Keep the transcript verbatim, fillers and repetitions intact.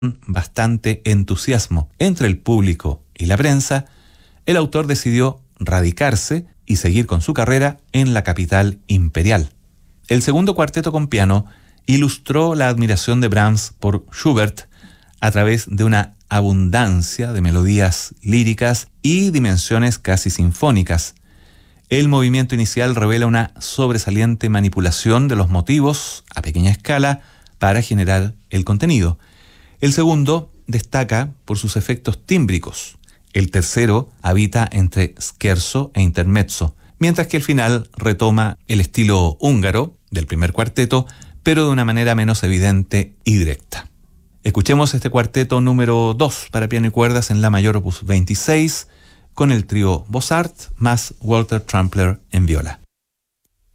bastante entusiasmo entre el público y la prensa, el autor decidió radicarse y seguir con su carrera en la capital imperial. El segundo cuarteto con piano ilustró la admiración de Brahms por Schubert a través de una abundancia de melodías líricas y dimensiones casi sinfónicas. El movimiento inicial revela una sobresaliente manipulación de los motivos a pequeña escala para generar el contenido. El segundo destaca por sus efectos tímbricos. El tercero habita entre scherzo e intermezzo, mientras que el final retoma el estilo húngaro del primer cuarteto, pero de una manera menos evidente y directa. Escuchemos este cuarteto número dos para piano y cuerdas en la mayor opus veintiséis, con el trío Bossart más Walter Trampler en viola.